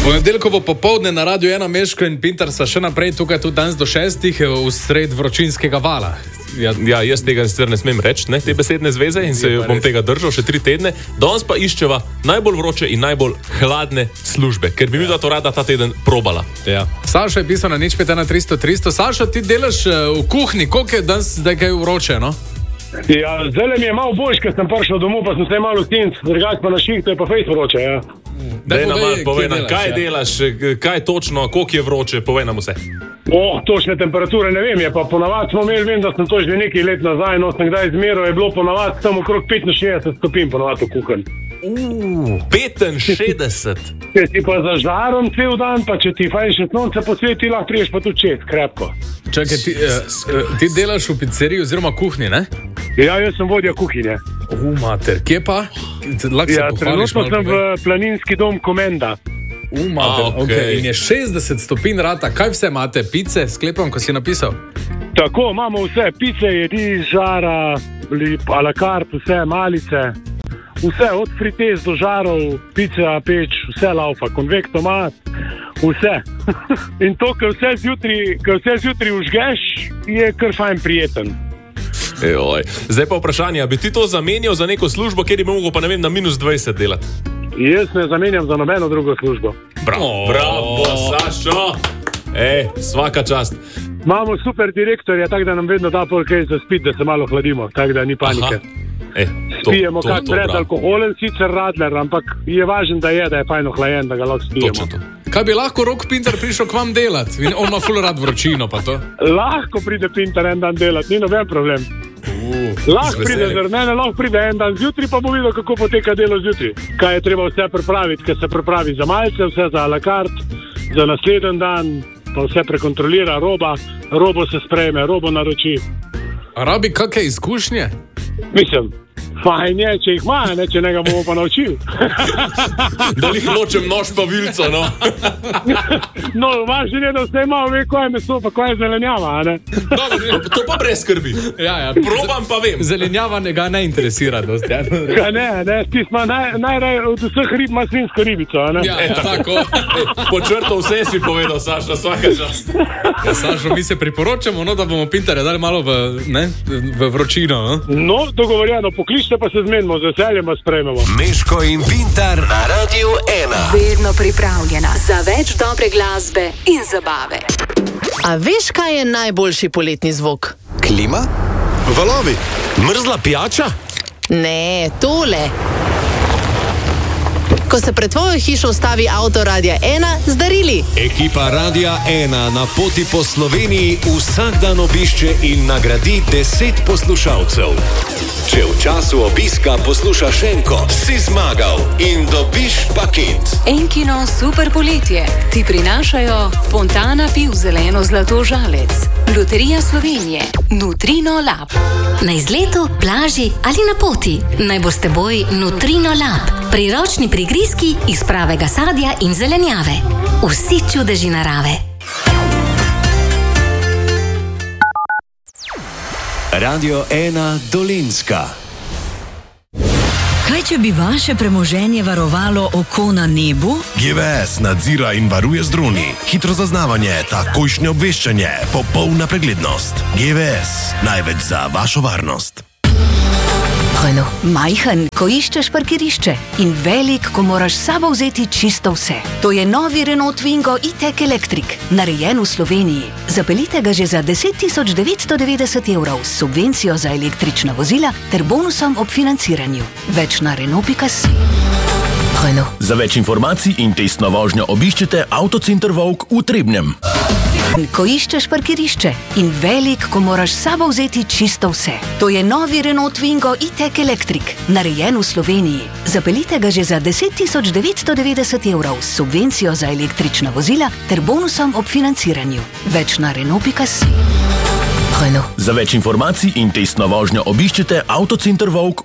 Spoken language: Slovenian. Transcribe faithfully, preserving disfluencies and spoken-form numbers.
Ponedeljkovo popoldne na Radiu ena Meško in Pintar sta še naprej tukaj tudi danes do šestih v sred vročinskega vala. Ja, ja, jaz tega sicer ne smem reči, ne, te besedne zveze in se bom tega držal še tri tedne. Danes pa iščeva najbolj vroče in najbolj hladne službe, ker bi mi da to rada ta teden probala. Ja. Saša je pisal na nič pet ena tristo tristo. Saša, ti delaš v kuhinji, koliko je danes zdaj kaj vroče, no? Ja, zdaj mi je malo boljš, ker sem prišel domov, pa sem se malo stinc, drugač pa na šihtu je pa fejs vroče, ja. Daj nam malo, povej nam, kaj ja. delaš, kaj točno, koliko je vroče, povej nam vse. O, točne temperature ne vem, je pa ponavad smo imeli, vem, da sem to že nekaj let nazaj, no sem kdaj izmeral, je bilo ponavad tam okrog petinšestdeset stopinj ponavad v kuhanj. Uuu, petinšestdeset? Če si pa za žarom cel dan, pa če ti fajn še sonce posveti, lahko priješ pa tudi čez, krepko. Čakaj, ti, uh, ti delaš v pizzeriji oziroma kuhinji, ne? Ja, jaz sem vodja kuhinje. U, mater, kje pa? Ja, trenutno sem v planinski dom Komenda. U, mater, A, okay. Okay. In je šestdeset stopinj rata. Kaj vse imate? Pice, sklepam, ko si napisal? Tako, imamo vse, pice, jedi, žara, a la carte, vse, malice, vse, od fritez do žarov, pica, peč, vse laufa, konvektomat, vse. In to, ko vse zjutraj, ko vse zjutraj užgeš, je kar fajn prijeten. Joj. Zdaj pa vprašanje, bi ti to zamenjal za neko službo, kjer bi mogel pa ne vem na minus dvajset delati? Jaz ne zamenjam za nobeno drugo službo. Bravo, oh. Bravo, Sašo! Ej, svaka čast. Imamo super direktorja, tako da nam vedno da pol kaj za spit, da se malo hladimo, tako da ni panike. E, to, spijemo to, kak to, pred alkoholen, sicer radler, ampak je važno, da je, da je fajn ohlajen, da ga lahko spijemo. Kaj bi lahko Rok Pintar prišel k vam delati? On ima ful rad vročino, pa to. Lahko pride Pintar en dan delati, ni noben problem. Uh, lahko pride zar mene, lahko pride en dan zjutraj, pa bo videl, kako poteka delo zjutraj. Kaj je treba vse pripraviti, ker se pripravi za malce, vse za a la carte, za naslednji dan, pa vse prekontrolira, roba, robo se sprejme, robo naroči. A rabi kakšne izkušnje? Mislim, fajn je, če jih ima, ne, če ne ga bomo pa naučili. Da jih ločem nož pa vilco, no. No, važno je, da vse malo ve, kaj je meso, pa kaj je zelenjava, a ne? Dobro, to pa brez skrbi. Ja, ja. Probam pa vem. Zelenjava ga ne interesira dosti, ja. Ja, ne, ne, ti smo naj, najraj od vseh rib ima svinsko ribico, a ne? Ja, ja, tako. Po črto vse si povedal, Saša, svaka čast. Ja, Sašo, mi se priporočamo, no, da bomo Pintarja dali malo v, ne, v vročino, no? No, dogovorjeno, pokličite pa se zmenimo, z veseljem vas sprejmemo. Meško in Pintar na Radiu ena. Vedno pripravljena za več dobre glasbe in zabave. A veš, kaj je najboljši poletni zvok? Klima? Valovi? Mrzla pijača? Ne, tole. Ko se pred tvojo hišo ustavi avto Radia ena z darili. Ekipa Radia ena na poti po Sloveniji vsak dan obišče in nagradi deset poslušalcev. Če v času obiska poslušaš enko, si zmagal in dobiš paket. Enkino super poletje ti prinašajo Fontana piv zeleno zlato žalec, Loterija Slovenije, Nutrino Lab. Na izletu, plaži ali na poti, naj bo s teboj Nutrino Lab. Priročni prigrizki iz pravega sadja in zelenjave. Vsi čudeži narave. Radio ena Dolenjska. Kaj, če bi vaše premoženje varovalo oko na nebu? G V S nadzira in varuje z droni. Hitro zaznavanje, takojšnje obveščanje, popolna preglednost. G V S, največ za vašo varnost. Hojno, majhen, ko iščeš parkirišče in velik, ko moraš s sabo vzeti čisto vse. To je novi Renault Twingo e-tech Electric, narejen v Sloveniji. Zapeljite ga že za deset tisoč devetsto devetdeset evrov s subvencijo za električna vozila ter bonusom ob financiranju. Več na Renault pika si. Hojno. Za več informacij in testno vožnjo obiščite Autocenter Vovk v Trebnjem. Ko iščeš parkirišče in velik, ko moraš s sabo vzeti čisto vse. To je novi Renault Twingo e-tech Electric, narejen v Sloveniji. Zapeljite ga že za deset tisoč devetsto devetdeset evrov s subvencijo za električna vozila ter bonusom ob financiranju. Več na Renault pika si. Hojno. Za več informacij in testno vožnjo obiščite Autocenter Vovk